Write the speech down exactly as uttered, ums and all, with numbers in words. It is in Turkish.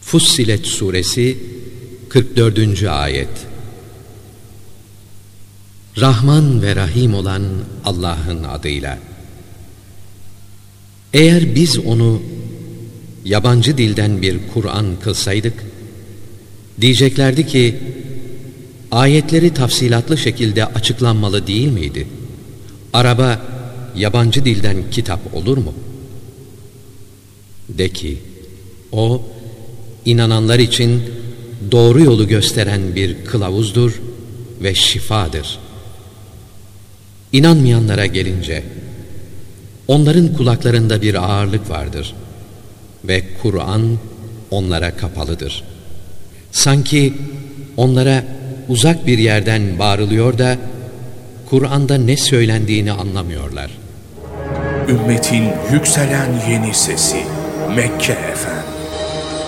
Fussilet Suresi kırk dördüncü Ayet. Rahman ve Rahim olan Allah'ın adıyla. Eğer biz onu yabancı dilden bir Kur'an kılsaydık, diyeceklerdi ki, ayetleri tafsilatlı şekilde açıklanmalı değil miydi? Araba yabancı dilden kitap olur mu? De ki, o, inananlar için doğru yolu gösteren bir kılavuzdur ve şifadır. İnanmayanlara gelince, onların kulaklarında bir ağırlık vardır ve Kur'an onlara kapalıdır. Sanki onlara uzak bir yerden bağırılıyor da, Kur'an'da ne söylendiğini anlamıyorlar. Ümmetin yükselen yeni sesi Mekke Efendi.